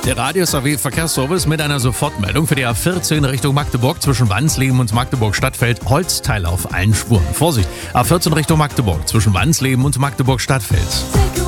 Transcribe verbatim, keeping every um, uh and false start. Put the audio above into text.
Der Radius A W Verkehrsservice mit einer Sofortmeldung für die A vierzehn Richtung Magdeburg zwischen Wansleben und Magdeburg-Stadtfeld. Holzteile auf allen Spuren. Vorsicht, A vierzehn Richtung Magdeburg zwischen Wansleben und Magdeburg-Stadtfeld.